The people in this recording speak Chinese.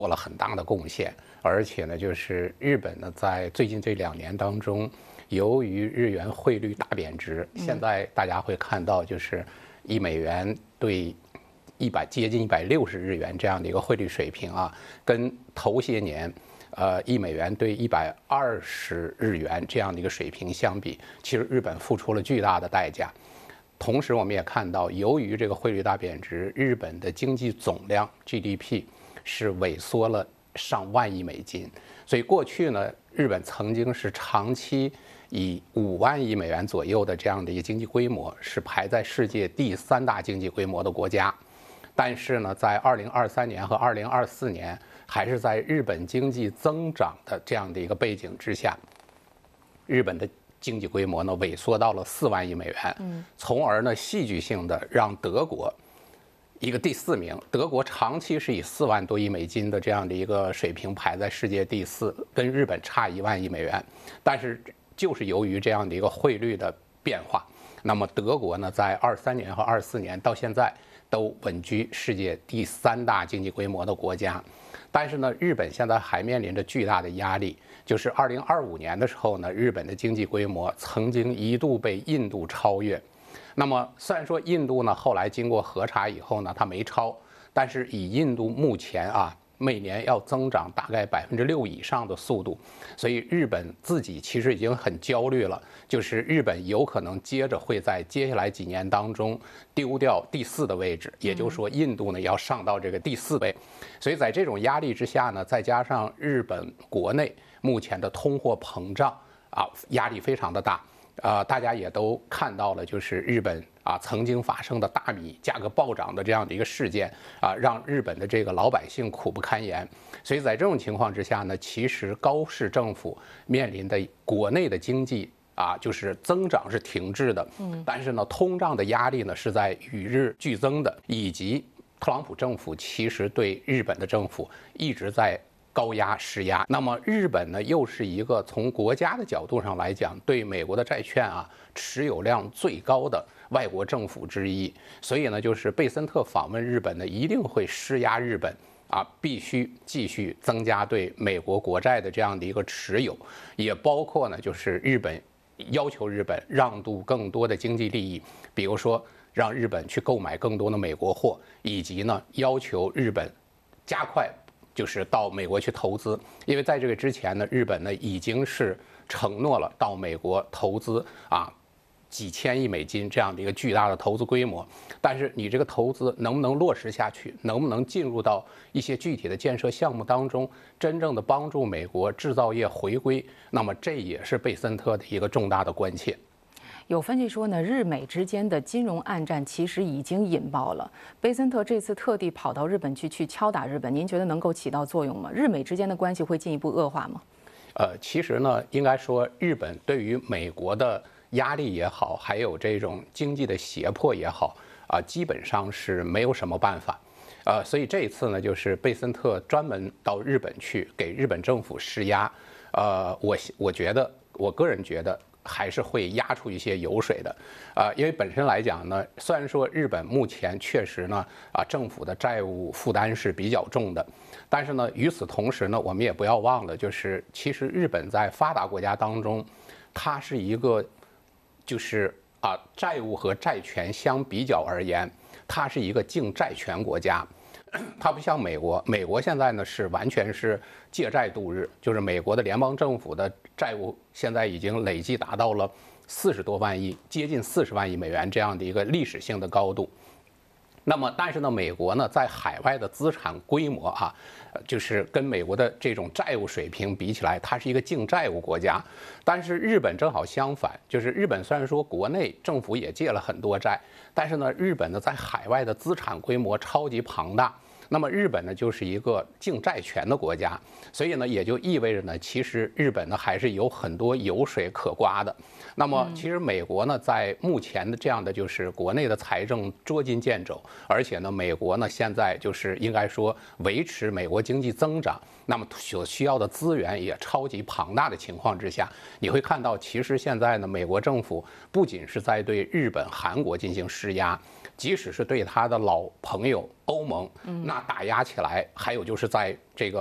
做了很大的贡献。而且呢，就是日本呢，在最近这2年当中，由于日元汇率大贬值，现在大家会看到，就是$1对接近160日元这样的一个汇率水平啊，跟头些年$1对120日元这样的一个水平相比，其实日本付出了巨大的代价。同时，我们也看到，由于这个汇率大贬值，日本的经济总量 GDP 是萎缩了上万亿美金。所以过去呢，日本曾经是长期以5万亿美元左右的这样的一个经济规模，是排在世界第3大经济规模的国家。但是呢，在2023年和2024年，还是在日本经济增长的这样的一个背景之下，日本的经济规模呢萎缩到了4万亿美元，从而呢戏剧性的让德国一个第4名，德国长期是以4万多亿美金的这样的一个水平排在世界第4，跟日本差1万亿美元。但是就是由于这样的一个汇率的变化，那么德国呢在23年和24年到现在都稳居世界第3大经济规模的国家。但是呢，日本现在还面临着巨大的压力，就是2025年的时候呢，日本的经济规模曾经一度被印度超越。那么虽然说印度呢后来经过核查以后呢，它没超，但是以印度目前每年要增长大概6%以上的速度，所以日本自己其实已经很焦虑了，就是日本有可能会在接下来几年当中丢掉第4的位置，也就是说印度呢要上到这个第4位。所以在这种压力之下呢，再加上日本国内目前的通货膨胀压力非常的大。大家也都看到了，就是日本曾经发生的大米价格暴涨的这样的一个事件让日本的这个老百姓苦不堪言。所以在这种情况之下呢，其实高市政府面临的国内的经济就是增长是停滞的，但是呢，通胀的压力呢是在与日俱增的，以及特朗普政府其实对日本的政府一直在高压施压。那么日本呢，又是一个从国家的角度上来讲，对美国的债券持有量最高的外国政府之一。所以呢，就是贝森特访问日本呢，一定会施压日本必须继续增加对美国国债的这样的一个持有，也包括呢，就是日本要求日本让渡更多的经济利益，比如说让日本去购买更多的美国货，以及呢要求日本加快就是到美国去投资。因为在这个之前呢，日本呢已经是承诺了到美国投资几千亿美金这样的一个巨大的投资规模，但是你这个投资能不能落实下去，能不能进入到一些具体的建设项目当中，真正的帮助美国制造业回归，那么这也是贝森特的一个重大的关切。 有分析说呢，日美之间的金融暗战其实已经引爆了。贝森特这次特地跑到日本去敲打日本，您觉得能够起到作用吗？日美之间的关系会进一步恶化吗？ 其实呢，应该说日本对于美国的压力也好，还有这种经济的胁迫也好基本上是没有什么办法。所以这一次呢，就是贝森特专门到日本去给日本政府施压。我个人觉得还是会压出一些油水的。因为本身来讲呢，虽然说日本目前确实呢政府的债务负担是比较重的，但是呢与此同时呢，我们也不要忘了，就是其实日本在发达国家当中，它是一个就是债务和债权相比较而言，它是一个净债权国家。它不像美国，美国现在呢是完全是借债度日，就是美国的联邦政府的债务现在已经累计达到了40多万亿，接近40万亿美元这样的一个历史性的高度。那么，但是呢，美国呢在海外的资产规模就是跟美国的这种债务水平比起来，它是一个净债务国家。但是日本正好相反，就是日本虽然说国内政府也借了很多债，但是呢，日本呢在海外的资产规模超级庞大。那么日本呢就是一个净债权的国家，所以呢也就意味着呢，其实日本呢还是有很多油水可刮的。那么其实美国呢在目前的这样的就是国内的财政捉襟见肘，而且呢美国呢现在就是应该说维持美国经济增长，那么所需要的资源也超级庞大的情况之下，你会看到其实现在呢美国政府不仅是在对日本、韩国进行施压， 即使是对他的老朋友欧盟，那打压起来，还有就是在这个